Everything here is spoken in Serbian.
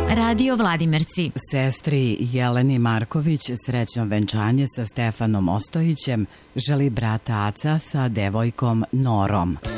Radio Vladimirci. Sestri Jeleni Marković srećno venčanje sa Stefanom Ostojićem želi brat Aca sa devojkom Norom.